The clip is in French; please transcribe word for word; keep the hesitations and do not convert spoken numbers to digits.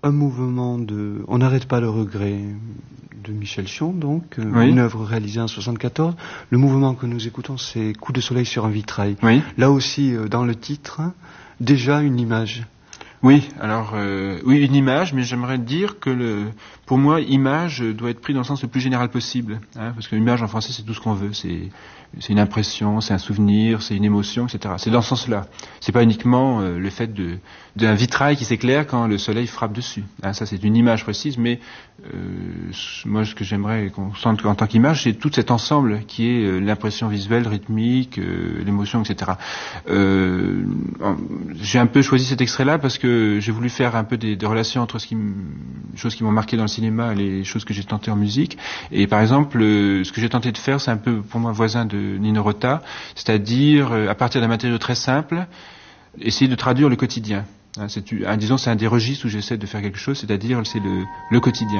un mouvement de On n'arrête pas le regret de Michel Chion, donc, euh, oui. une œuvre réalisée en soixante-quatorze. Le mouvement que nous écoutons, c'est Coup de soleil sur un vitrail. Oui. Là aussi, euh, dans le titre, déjà une image. Oui, alors euh, oui, une image, mais j'aimerais dire que le, pour moi, image doit être pris dans le sens le plus général possible, hein, parce que l'image en français c'est tout ce qu'on veut, c'est c'est une impression, c'est un souvenir, c'est une émotion, et cetera. C'est dans ce sens-là. C'est pas uniquement euh, le fait de d'un vitrail qui s'éclaire quand le soleil frappe dessus. Hein, ça c'est une image précise, mais euh, moi ce que j'aimerais qu'on sente en tant qu'image, c'est tout cet ensemble qui est euh, l'impression visuelle, rythmique, euh, l'émotion, et cetera. Euh, j'ai un peu choisi cet extrait-là parce que j'ai voulu faire un peu des, des relations entre ce qui m... choses qui m'ont marqué dans le cinéma et les choses que j'ai tentées en musique. Et par exemple, euh, ce que j'ai tenté de faire, c'est un peu pour moi voisin de Nino Rota, c'est-à-dire euh, à partir d'un matériau très simple, essayer de traduire le quotidien. Hein, c'est, disons, c'est un des registres où j'essaie de faire quelque chose, c'est-à-dire c'est le, le quotidien.